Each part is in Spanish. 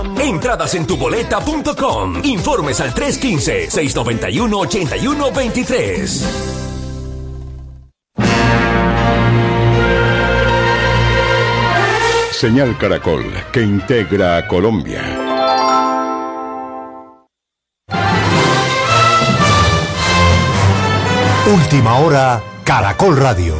Entradas en tuboleta.com. Informes al 315-691-8123. Señal Caracol, que integra a Colombia. Última hora, Caracol Radio.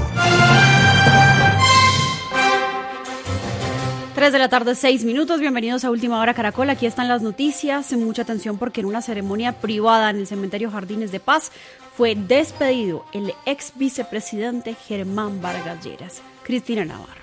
3 de la tarde, 6 minutos. Bienvenidos a Última Hora Caracol. Aquí están las noticias. Mucha atención porque en una ceremonia privada en el cementerio Jardines de Paz fue despedido el ex vicepresidente Germán Vargas Lleras. Cristina Navarro.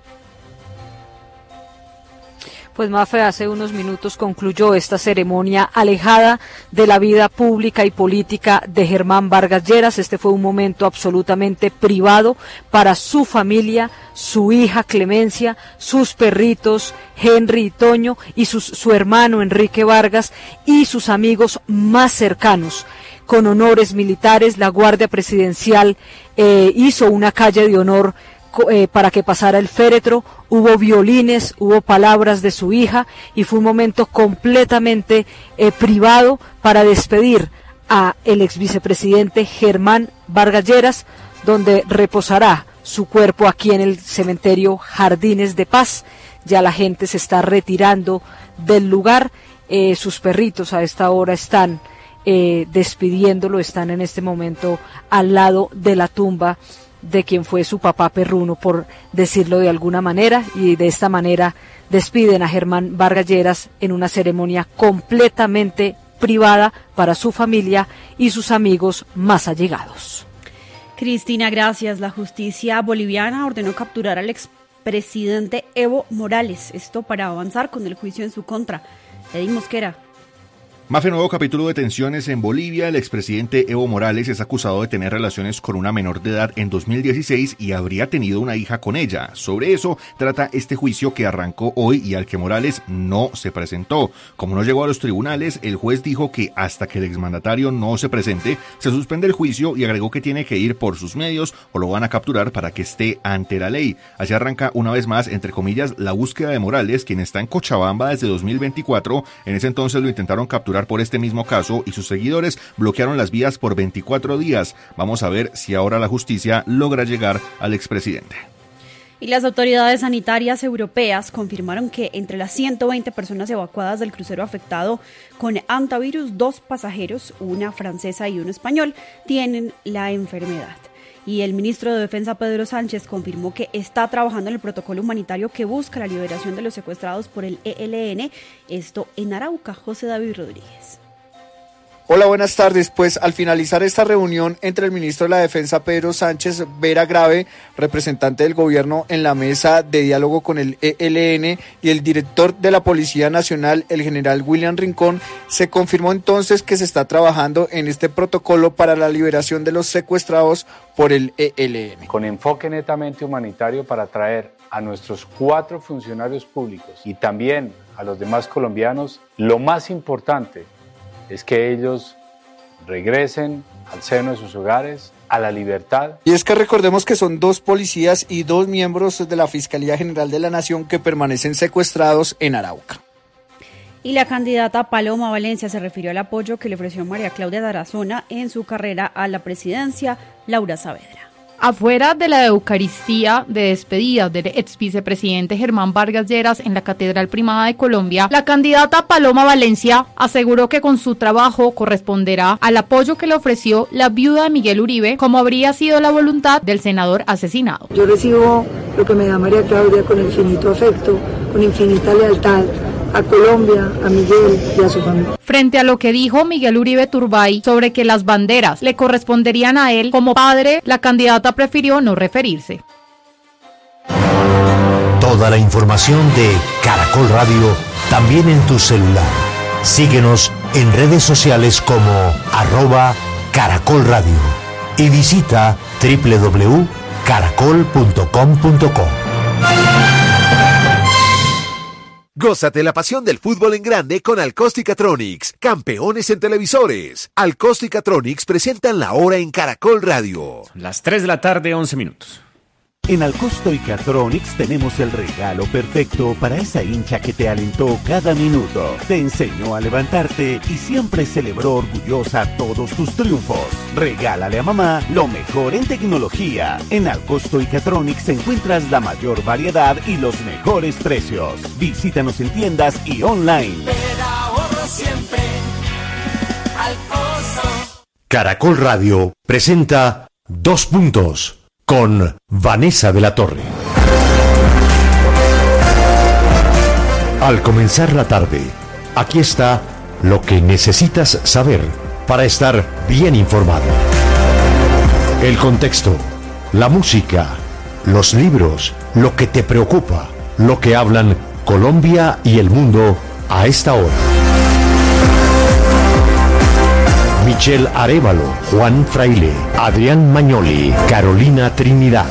Pues Mafe, hace unos minutos concluyó esta ceremonia alejada de la vida pública y política de Germán Vargas Lleras. Este fue un momento absolutamente privado para su familia, su hija Clemencia, sus perritos Henry y Toño y su hermano Enrique Vargas y sus amigos más cercanos. Con honores militares, la Guardia Presidencial hizo una calle de honor para que pasara el féretro, hubo violines, hubo palabras de su hija y fue un momento completamente privado para despedir a el ex vicepresidente Germán Vargas Lleras, donde reposará su cuerpo aquí en el cementerio Jardines de Paz. Ya la gente se está retirando del lugar, sus perritos a esta hora están despidiéndolo, están en este momento al lado de la tumba de quien fue su papá perruno, por decirlo de alguna manera, y de esta manera despiden a Germán Vargas Lleras en una ceremonia completamente privada para su familia y sus amigos más allegados. Cristina, gracias. La justicia boliviana ordenó capturar al expresidente Evo Morales, esto para avanzar con el juicio en su contra. Edith Mosquera. Mafe, nuevo capítulo de tensiones en Bolivia. El expresidente Evo Morales es acusado de tener relaciones con una menor de edad en 2016 y habría tenido una hija con ella. Sobre eso trata este juicio que arrancó hoy y al que Morales no se presentó. Como no llegó a los tribunales, el juez dijo que hasta que el exmandatario no se presente, se suspende el juicio y agregó que tiene que ir por sus medios o lo van a capturar para que esté ante la ley. Así arranca una vez más, entre comillas, la búsqueda de Morales, quien está en Cochabamba desde 2024. En ese entonces lo intentaron capturar por este mismo caso y sus seguidores bloquearon las vías por 24 días. Vamos a ver si ahora la justicia logra llegar al expresidente. Y las autoridades sanitarias europeas confirmaron que entre las 120 personas evacuadas del crucero afectado con hantavirus, 2 pasajeros, una francesa y un español, tienen la enfermedad. Y el ministro de Defensa, Pedro Sánchez, confirmó que está trabajando en el protocolo humanitario que busca la liberación de los secuestrados por el ELN, esto en Arauca. José David Rodríguez. Hola, buenas tardes. Pues al finalizar esta reunión entre el ministro de la Defensa, Pedro Sánchez, Vera Grave, representante del gobierno en la mesa de diálogo con el ELN, y el director de la Policía Nacional, el general William Rincón, se confirmó entonces que se está trabajando en este protocolo para la liberación de los secuestrados por el ELN. Con enfoque netamente humanitario para traer a nuestros 4 funcionarios públicos y también a los demás colombianos, lo más importante es que ellos regresen al seno de sus hogares, a la libertad. Y es que recordemos que son 2 policías y 2 miembros de la Fiscalía General de la Nación que permanecen secuestrados en Arauca. Y la candidata Paloma Valencia se refirió al apoyo que le ofreció María Claudia Tarazona en su carrera a la presidencia. Laura Saavedra. Afuera de la Eucaristía de despedida del ex vicepresidente Germán Vargas Lleras en la Catedral Primada de Colombia, la candidata Paloma Valencia aseguró que con su trabajo corresponderá al apoyo que le ofreció la viuda de Miguel Uribe, como habría sido la voluntad del senador asesinado. Yo recibo lo que me da María Claudia con infinito afecto, con infinita lealtad a Colombia, a Miguel y a su familia. Frente a lo que dijo Miguel Uribe Turbay sobre que las banderas le corresponderían a él como padre, la candidata prefirió no referirse. Toda la información de Caracol Radio también en tu celular. Síguenos en redes sociales como @Caracol Radio y visita www.caracol.com.co. Gózate la pasión del fútbol en grande con Alcóstica-Tronics, campeones en televisores. Alcóstica-Tronics presentan la hora en Caracol Radio. Las 3 de la tarde, 11 minutos. En Alcosto y Catronics tenemos el regalo perfecto para esa hincha que te alentó cada minuto, te enseñó a levantarte y siempre celebró orgullosa todos tus triunfos. Regálale a mamá lo mejor en tecnología. En Alcosto y Catronics encuentras la mayor variedad y los mejores precios. Visítanos en tiendas y online. Siempre Alcosto. Caracol Radio presenta 2 puntos con Vanessa de la Torre. Al comenzar la tarde, aquí está lo que necesitas saber para estar bien informado. El contexto, la música, los libros, lo que te preocupa, lo que hablan Colombia y el mundo a esta hora. Michelle Arévalo, Juan Fraile, Adrián Mañoli, Carolina Trinidad.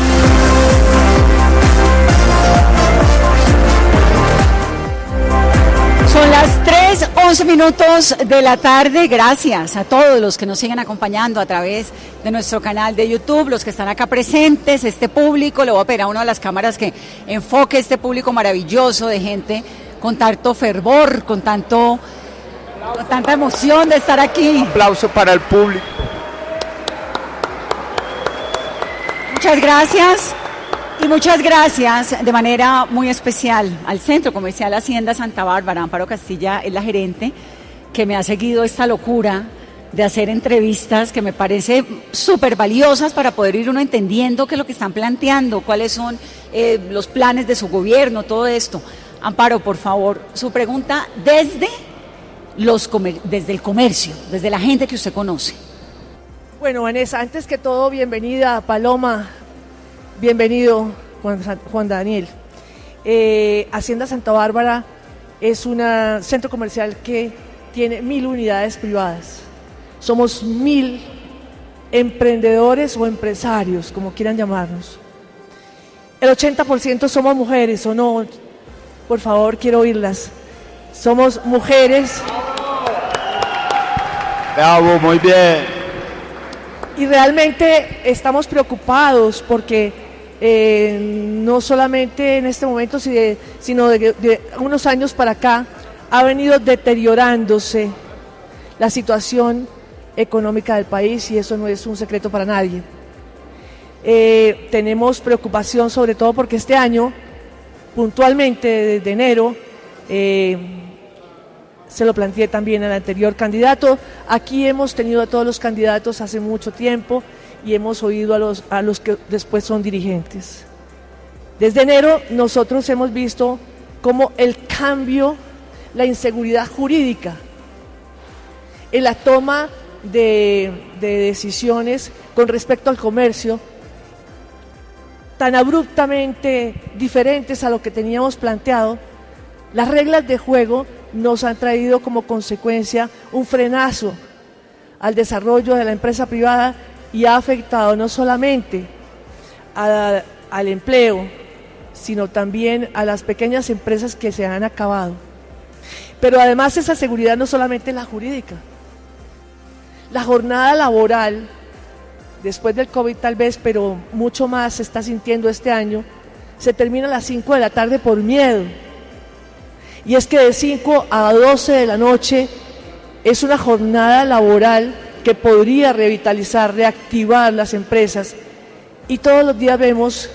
Son las 3:11 de la tarde. Gracias a todos los que nos siguen acompañando a través de nuestro canal de YouTube, los que están acá presentes, este público. Le voy a pedir a una de las cámaras que enfoque este público maravilloso de gente con tanto fervor, con tanta emoción de estar aquí. Un aplauso para el público. Muchas gracias. Y muchas gracias de manera muy especial al Centro Comercial Hacienda Santa Bárbara. Amparo Castilla es la gerente que me ha seguido esta locura de hacer entrevistas que me parece súper valiosas para poder ir uno entendiendo qué es lo que están planteando, cuáles son los planes de su gobierno, todo esto. Amparo, por favor, su pregunta desde el comercio, desde la gente que usted conoce. Bueno, Vanessa, antes que todo, bienvenida, Paloma. Bienvenido, Juan Daniel. Hacienda Santa Bárbara es un centro comercial que tiene 1.000 unidades privadas. Somos 1.000 emprendedores o empresarios, como quieran llamarnos. El 80% somos mujeres, ¿o no? Por favor, quiero oírlas. Somos mujeres. Bravo, muy bien. Y realmente estamos preocupados porque no solamente en este momento, sino de unos años para acá, ha venido deteriorándose la situación económica del país y eso no es un secreto para nadie. Tenemos preocupación sobre todo porque este año, puntualmente desde enero, se lo planteé también al anterior candidato. Aquí hemos tenido a todos los candidatos hace mucho tiempo y hemos oído a los que después son dirigentes. Desde enero nosotros hemos visto cómo el cambio, la inseguridad jurídica en la toma de decisiones con respecto al comercio, tan abruptamente diferentes a lo que teníamos planteado, las reglas de juego nos han traído como consecuencia un frenazo al desarrollo de la empresa privada y ha afectado no solamente al empleo, sino también a las pequeñas empresas que se han acabado. Pero además esa seguridad no solamente es la jurídica. La jornada laboral, después del COVID tal vez, pero mucho más se está sintiendo este año, se termina a las 5 de la tarde por miedo. Y es que de 5 a 12 de la noche es una jornada laboral que podría revitalizar, reactivar las empresas. Y todos los días vemos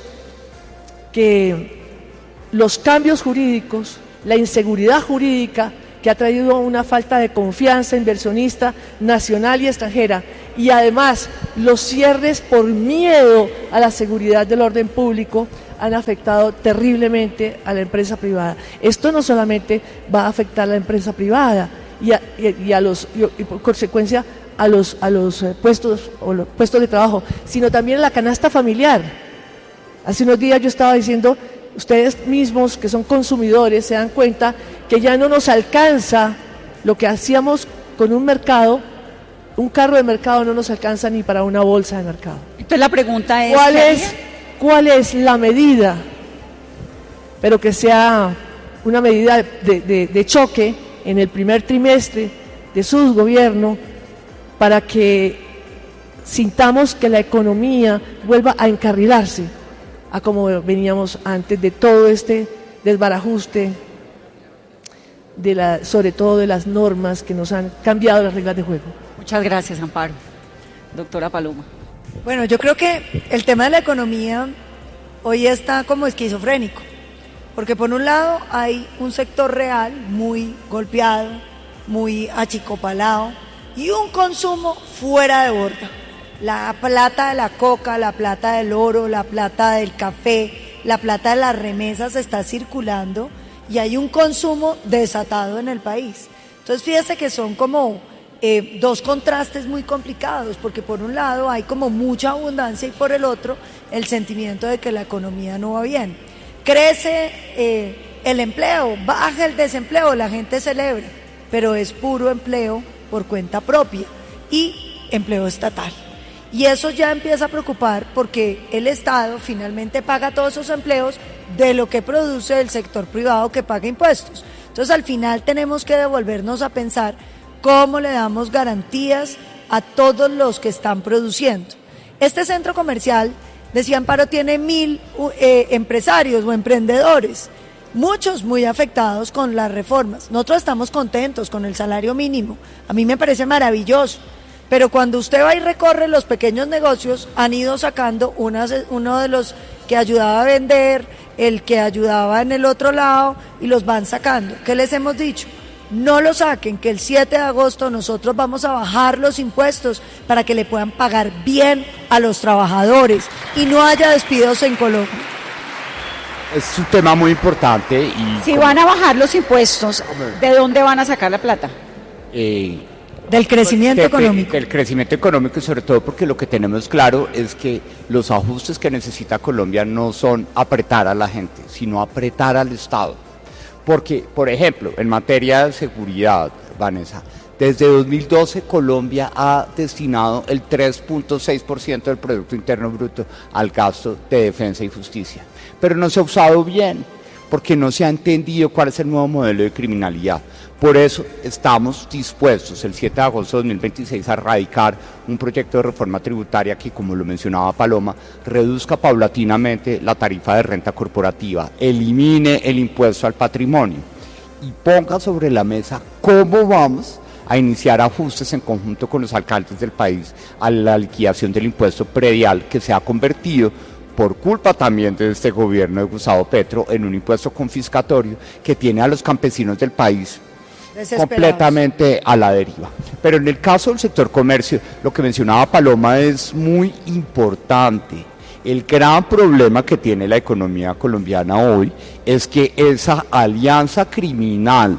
que los cambios jurídicos, la inseguridad jurídica que ha traído una falta de confianza inversionista nacional y extranjera, y además los cierres por miedo a la seguridad del orden público, han afectado terriblemente a la empresa privada. Esto no solamente va a afectar a la empresa privada y por consecuencia a los puestos de trabajo, sino también a la canasta familiar. Hace unos días yo estaba diciendo, ustedes mismos que son consumidores se dan cuenta que ya no nos alcanza lo que hacíamos con un mercado, un carro de mercado no nos alcanza ni para una bolsa de mercado. Entonces la pregunta es, ¿cuál es la medida? Pero que sea una medida de choque en el primer trimestre de su gobierno para que sintamos que la economía vuelva a encarrilarse. a como veníamos antes de todo este desbarajuste, sobre todo de las normas que nos han cambiado las reglas de juego. Muchas gracias, Amparo. Doctora Paloma. Bueno, yo creo que el tema de la economía hoy está como esquizofrénico, porque por un lado hay un sector real muy golpeado, muy achicopalado y un consumo fuera de borda. La plata de la coca, la plata del oro, la plata del café, la plata de las remesas está circulando y hay un consumo desatado en el país. Entonces fíjese que son como dos contrastes muy complicados, porque por un lado hay como mucha abundancia y por el otro el sentimiento de que la economía no va bien. Crece el empleo, baja el desempleo, la gente celebra, pero es puro empleo por cuenta propia y empleo estatal. Y eso ya empieza a preocupar porque el Estado finalmente paga todos esos empleos de lo que produce el sector privado que paga impuestos. Entonces al final tenemos que devolvernos a pensar cómo le damos garantías a todos los que están produciendo. Este centro comercial, decía Amparo, tiene 1.000 empresarios o emprendedores, muchos muy afectados con las reformas. Nosotros estamos contentos con el salario mínimo, a mí me parece maravilloso. Pero cuando usted va y recorre los pequeños negocios, han ido sacando uno de los que ayudaba a vender, el que ayudaba en el otro lado, y los van sacando. ¿Qué les hemos dicho? No lo saquen, que el 7 de agosto nosotros vamos a bajar los impuestos para que le puedan pagar bien a los trabajadores y no haya despidos en Colombia. Es un tema muy importante. Y si van a bajar los impuestos, ¿de dónde van a sacar la plata? Del crecimiento económico. Del crecimiento económico, y sobre todo porque lo que tenemos claro es que los ajustes que necesita Colombia no son apretar a la gente, sino apretar al Estado. Porque, por ejemplo, en materia de seguridad, Vanessa, desde 2012 Colombia ha destinado el 3.6% del Producto Interno Bruto al gasto de defensa y justicia. Pero no se ha usado bien, porque no se ha entendido cuál es el nuevo modelo de criminalidad. Por eso estamos dispuestos el 7 de agosto de 2026 a radicar un proyecto de reforma tributaria que, como lo mencionaba Paloma, reduzca paulatinamente la tarifa de renta corporativa, elimine el impuesto al patrimonio y ponga sobre la mesa cómo vamos a iniciar ajustes en conjunto con los alcaldes del país a la liquidación del impuesto predial, que se ha convertido, por culpa también de este gobierno de Gustavo Petro, en un impuesto confiscatorio que tiene a los campesinos del país completamente a la deriva. Pero en el caso del sector comercio, lo que mencionaba Paloma es muy importante. El gran problema que tiene la economía colombiana hoy es que esa alianza criminal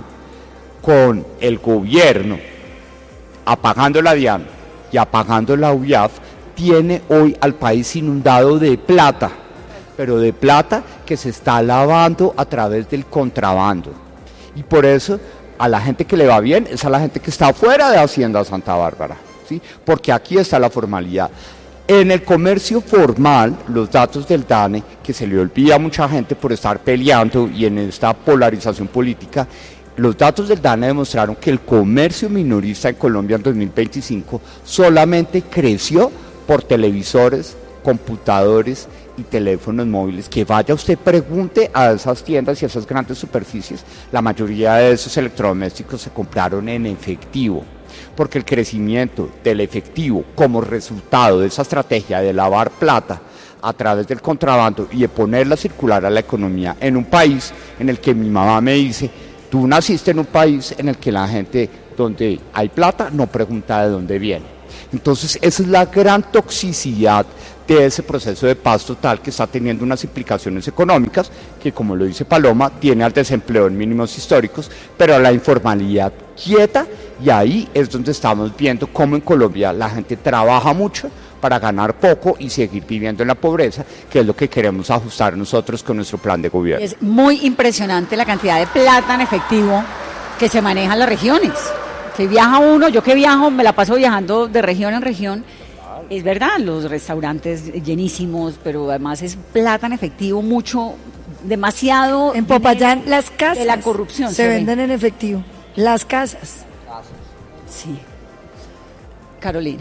con el gobierno, apagando la DIAN y apagando la UIAF, tiene hoy al país inundado de plata, pero de plata que se está lavando a través del contrabando. Y por eso a la gente que le va bien es a la gente que está fuera de Hacienda Santa Bárbara, ¿sí? Porque aquí está la formalidad. En el comercio formal, los datos del DANE, que se le olvida a mucha gente por estar peleando y en esta polarización política, los datos del DANE demostraron que el comercio minorista en Colombia en 2025 solamente creció por televisores, computadores y teléfonos móviles. Que vaya usted, pregunte a esas tiendas y a esas grandes superficies, la mayoría de esos electrodomésticos se compraron en efectivo, porque el crecimiento del efectivo como resultado de esa estrategia de lavar plata a través del contrabando y de ponerla a circular a la economía en un país en el que mi mamá me dice: tú naciste en un país en el que la gente, donde hay plata, no pregunta de dónde viene. Entonces esa es la gran toxicidad de ese proceso de paz total, que está teniendo unas implicaciones económicas que, como lo dice Paloma, tiene al desempleo en mínimos históricos, pero a la informalidad quieta, y ahí es donde estamos viendo cómo en Colombia la gente trabaja mucho para ganar poco y seguir viviendo en la pobreza, que es lo que queremos ajustar nosotros con nuestro plan de gobierno. Es muy impresionante la cantidad de plata en efectivo que se maneja en las regiones. Que viaja uno, yo que viajo, me la paso viajando de región en región. Es verdad, los restaurantes llenísimos, pero además es plata en efectivo, mucho, demasiado. En Popayán las casas de la corrupción se venden en efectivo. Las casas. Sí. Carolina.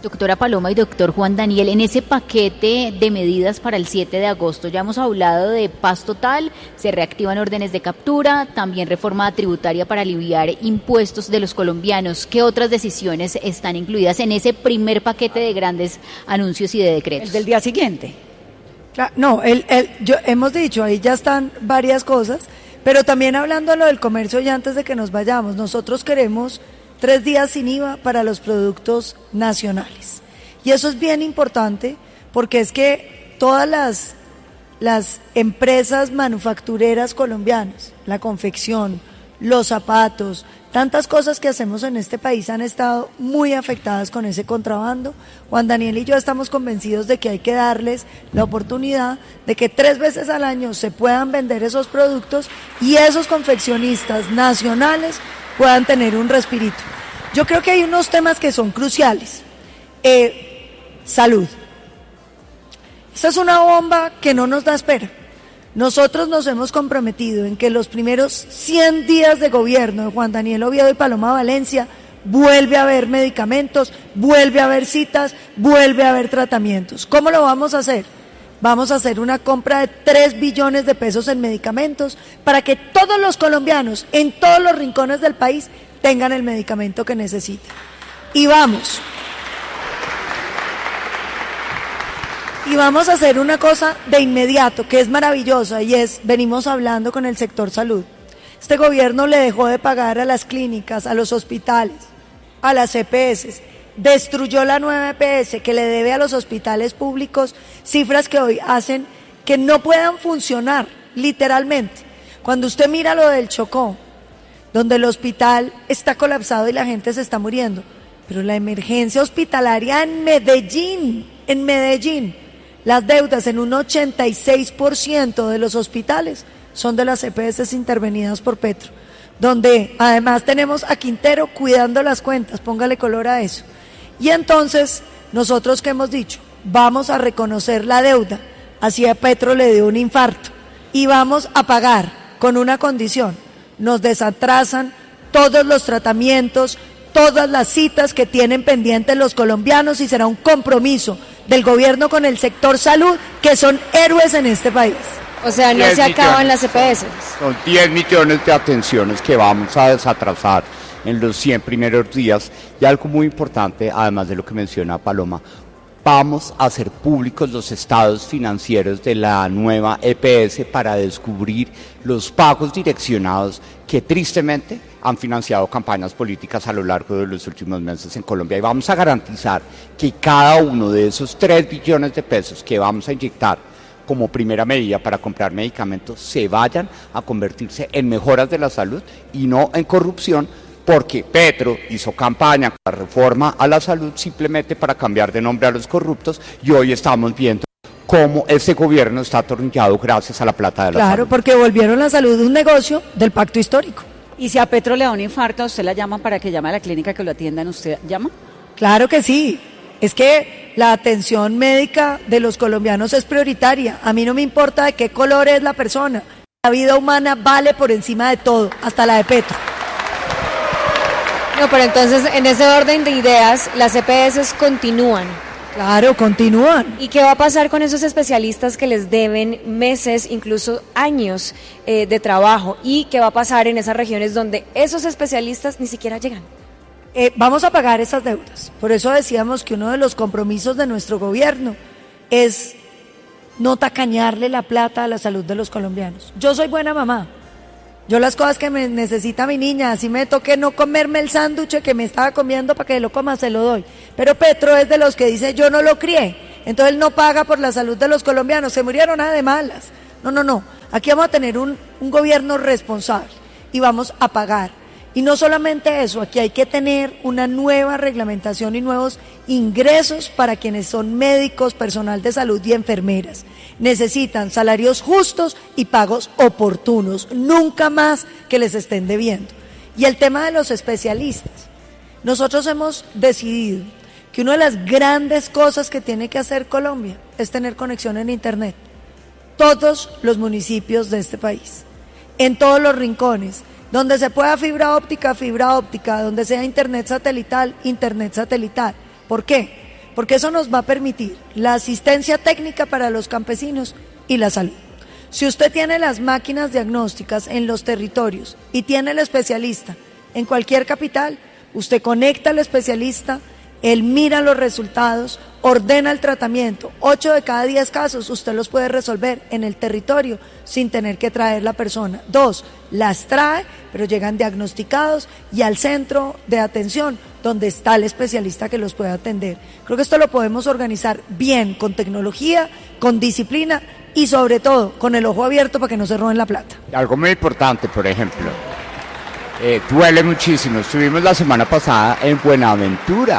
Doctora Paloma y doctor Juan Daniel, en ese paquete de medidas para el 7 de agosto ya hemos hablado de paz total, se reactivan órdenes de captura, también reforma tributaria para aliviar impuestos de los colombianos. ¿Qué otras decisiones están incluidas en ese primer paquete de grandes anuncios y de decretos? El del día siguiente. No, hemos dicho, ahí ya están varias cosas, pero también hablando de lo del comercio y antes de que nos vayamos, nosotros queremos 3 días sin IVA para los productos nacionales. Y eso es bien importante porque es que todas las empresas manufactureras colombianas, la confección, los zapatos, tantas cosas que hacemos en este país han estado muy afectadas con ese contrabando. Juan Daniel y yo estamos convencidos de que hay que darles la oportunidad de que 3 veces al año se puedan vender esos productos y esos confeccionistas nacionales puedan tener un respirito. Yo creo que hay unos temas que son cruciales. Salud. Esta es una bomba que no nos da espera. Nosotros nos hemos comprometido en que los primeros 100 días de gobierno de Juan Daniel Oviedo y Paloma Valencia vuelve a haber medicamentos, vuelve a haber citas, vuelve a haber tratamientos. ¿Cómo lo vamos a hacer? Vamos a hacer una compra de 3 billones de pesos en medicamentos para que todos los colombianos en todos los rincones del país tengan el medicamento que necesitan. Y vamos a hacer una cosa de inmediato que es maravillosa y es, venimos hablando con el sector salud. Este gobierno le dejó de pagar a las clínicas, a los hospitales, a las EPS, destruyó la nueva EPS que le debe a los hospitales públicos cifras que hoy hacen que no puedan funcionar, literalmente. Cuando usted mira lo del Chocó, donde el hospital está colapsado y la gente se está muriendo, pero la emergencia hospitalaria en Medellín, las deudas en un 86% de los hospitales son de las EPS intervenidas por Petro, donde además tenemos a Quintero cuidando las cuentas, póngale color a eso. Y entonces, nosotros que hemos dicho, vamos a reconocer la deuda, así a Petro le dio un infarto, y vamos a pagar con una condición, nos desatrasan todos los tratamientos, todas las citas que tienen pendientes los colombianos y será un compromiso del gobierno con el sector salud, que son héroes en este país. O sea, no se acaban las EPS. Son 10 millones de atenciones que vamos a desatrasar en los 100 primeros días. Y algo muy importante, además de lo que menciona Paloma, vamos a hacer públicos los estados financieros de la nueva EPS para descubrir los pagos direccionados que tristemente han financiado campañas políticas a lo largo de los últimos meses en Colombia. Y vamos a garantizar que cada uno de esos 3 billones de pesos que vamos a inyectar como primera medida para comprar medicamentos se vayan a convertirse en mejoras de la salud y no en corrupción, porque Petro hizo campaña con la reforma a la salud simplemente para cambiar de nombre a los corruptos y hoy estamos viendo cómo este gobierno está atornillado gracias a la plata de la salud. Claro, porque volvieron la salud un negocio del pacto histórico. Y si a Petro le da un infarto, ¿usted la llama para que llame a la clínica que lo atiendan? ¿Usted llama? Claro que sí. Es que la atención médica de los colombianos es prioritaria. A mí no me importa de qué color es la persona. La vida humana vale por encima de todo, hasta la de Petro. No, pero entonces, en ese orden de ideas, las EPS continúan. Claro, continúan. ¿Y qué va a pasar con esos especialistas que les deben meses, incluso años de trabajo? ¿Y qué va a pasar en esas regiones donde esos especialistas ni siquiera llegan? Vamos a pagar esas deudas. Por eso decíamos que uno de los compromisos de nuestro gobierno es no tacañarle la plata a la salud de los colombianos. Yo soy buena mamá. Yo las cosas que me necesita mi niña, así me toque no comerme el sándwich que me estaba comiendo para que lo coma, se lo doy. Pero Petro es de los que dice, yo no lo crié, entonces él no paga por la salud de los colombianos, se murieron nada de malas. No. Aquí vamos a tener un gobierno responsable y vamos a pagar. Y no solamente eso, aquí hay que tener una nueva reglamentación y nuevos ingresos para quienes son médicos, personal de salud y enfermeras. Necesitan salarios justos y pagos oportunos, nunca más que les estén debiendo. Y el tema de los especialistas. Nosotros hemos decidido que una de las grandes cosas que tiene que hacer Colombia es tener conexión en Internet. Todos los municipios de este país, en todos los rincones, donde se pueda fibra óptica, donde sea internet satelital. ¿Por qué? Porque eso nos va a permitir la asistencia técnica para los campesinos y la salud. Si usted tiene las máquinas diagnósticas en los territorios y tiene el especialista en cualquier capital, usted conecta al especialista, él mira los resultados, ordena el tratamiento. 8 de cada 10 casos usted los puede resolver en el territorio sin tener que traer la persona. 2, las trae, pero llegan diagnosticados y al centro de atención donde está el especialista que los puede atender. Creo que esto lo podemos organizar bien, con tecnología, con disciplina y sobre todo con el ojo abierto para que no se roben la plata. Algo muy importante, por ejemplo, duele muchísimo. Estuvimos la semana pasada en Buenaventura.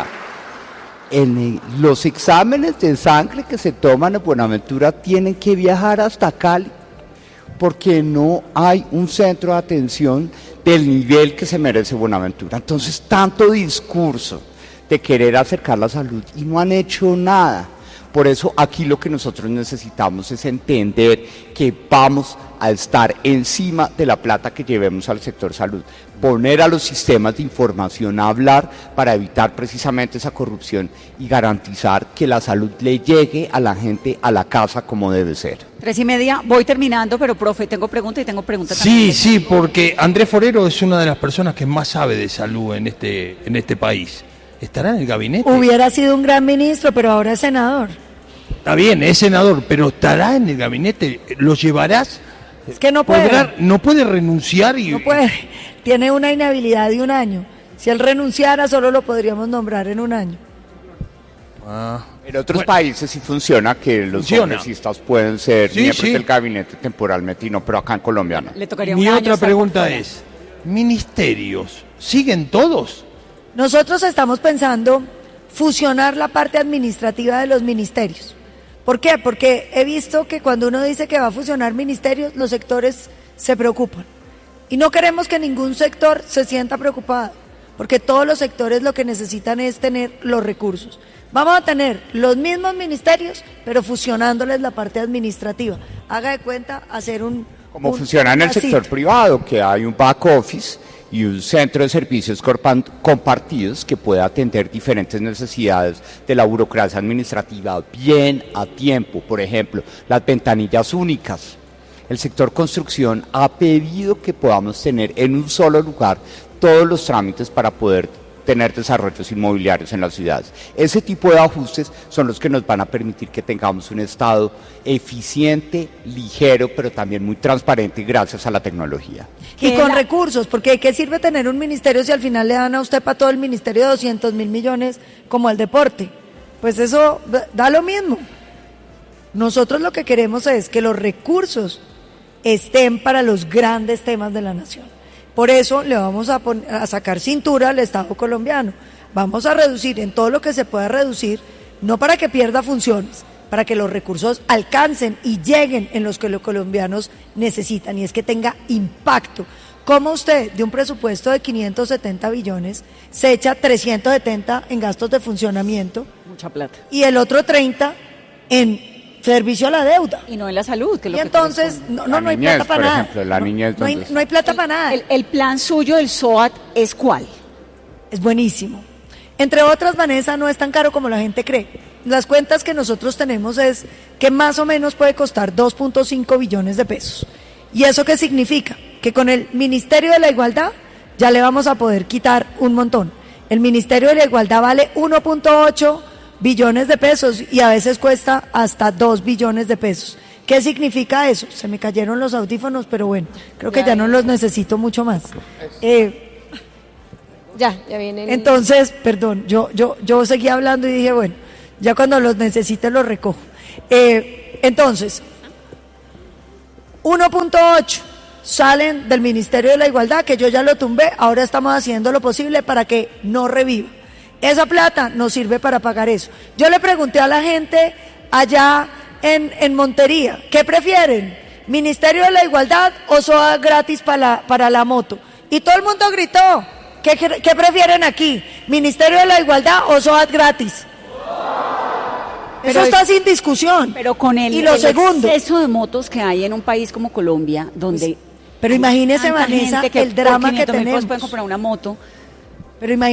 Los exámenes de sangre que se toman en Buenaventura tienen que viajar hasta Cali porque no hay un centro de atención del nivel que se merece Buenaventura. Entonces, tanto discurso de querer acercar la salud y no han hecho nada. Por eso aquí lo que nosotros necesitamos es entender que vamos a estar encima de la plata que llevemos al sector salud, poner a los sistemas de información a hablar para evitar precisamente esa corrupción y garantizar que la salud le llegue a la gente a la casa como debe ser. 3:30, voy terminando, pero profe, tengo pregunta también. Sí, porque Andrés Forero es una de las personas que más sabe de salud en este país. ¿Estará en el gabinete? Hubiera sido un gran ministro, pero ahora es senador. Está bien, es senador, pero ¿estará en el gabinete? ¿Lo llevarás? Es que no puede. No puede renunciar y... No puede. Tiene una inhabilidad de 1 año. Si él renunciara, solo lo podríamos nombrar en 1 año. En otros países sí funciona que los congresistas pueden ser miembros del gabinete temporalmente y no, pero acá en Colombia no. Le tocaría Mi otra pregunta es, ¿ministerios siguen todos? Nosotros estamos pensando fusionar la parte administrativa de los ministerios. ¿Por qué? Porque he visto que cuando uno dice que va a fusionar ministerios, los sectores se preocupan. Y no queremos que ningún sector se sienta preocupado, porque todos los sectores lo que necesitan es tener los recursos. Vamos a tener los mismos ministerios, pero fusionándoles la parte administrativa. Haga de cuenta hacer como funciona en el sector privado, que hay un back office y un centro de servicios compartidos que pueda atender diferentes necesidades de la burocracia administrativa bien a tiempo. Por ejemplo, las ventanillas únicas. El sector construcción ha pedido que podamos tener en un solo lugar todos los trámites para poder tener desarrollos inmobiliarios en las ciudades. Ese tipo de ajustes son los que nos van a permitir que tengamos un Estado eficiente, ligero, pero también muy transparente gracias a la tecnología. Y con recursos, porque ¿de qué sirve tener un ministerio si al final le dan a usted para todo el ministerio 200.000 millones como al deporte? Pues eso da lo mismo. Nosotros lo que queremos es que los recursos estén para los grandes temas de la nación. Por eso le vamos a sacar cintura al Estado colombiano. Vamos a reducir en todo lo que se pueda reducir, no para que pierda funciones, para que los recursos alcancen y lleguen en los que los colombianos necesitan, y es que tenga impacto. ¿Cómo usted, de un presupuesto de 570 billones, se echa 370 en gastos de funcionamiento? Mucha plata. Y el otro 30 en servicio a la deuda. Y no en la salud. Que es lo y que entonces, no hay plata para nada. Ejemplo, la niñez, no hay plata para nada. El plan suyo del SOAT es ¿cuál? Es buenísimo. Entre otras, Vanessa, no es tan caro como la gente cree. Las cuentas que nosotros tenemos es que más o menos puede costar 2.5 billones de pesos. ¿Y eso qué significa? Que con el Ministerio de la Igualdad ya le vamos a poder quitar un montón. El Ministerio de la Igualdad vale 1.8 billones de pesos y a veces cuesta hasta 2 billones de pesos. ¿Qué significa eso? Se me cayeron los audífonos, pero bueno, creo que ya no los necesito mucho más. Ya vienen. Entonces, perdón, yo seguí hablando y dije, bueno, ya cuando los necesite los recojo. Entonces, 1.8 salen del Ministerio de la Igualdad, que yo ya lo tumbé, ahora estamos haciendo lo posible para que no reviva. Esa plata nos sirve para pagar eso. Yo le pregunté a la gente allá en Montería, ¿qué prefieren? ¿Ministerio de la Igualdad o SOAT gratis para la moto? Y todo el mundo gritó, ¿qué prefieren aquí? ¿Ministerio de la Igualdad o SOAT gratis? Eso está sin discusión. Pero con el exceso de motos que hay en un país como Colombia, donde... Pero imagínese, Vanessa, el drama que tenemos. Pueden comprar una moto. Pero imagínese